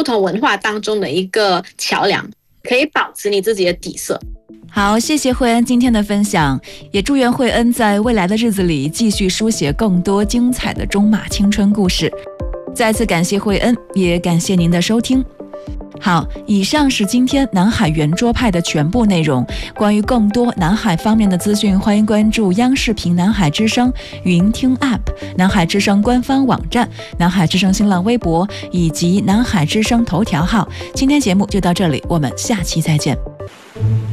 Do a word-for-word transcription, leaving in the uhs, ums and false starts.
不同文化当中的一个桥梁，可以保持你自己的底色。 好，谢谢慧恩今天的分享，也祝愿慧恩在未来的日子里继续书写更多精彩的中马青春故事。再次感谢慧恩，也感谢您的收听。好，以上是今天南海圆桌派的全部内容。关于更多南海方面的资讯，欢迎关注央视频南海之声云听 App、 南海之声官方网站、南海之声新浪微博以及南海之声头条号。今天节目就到这里，我们下期再见。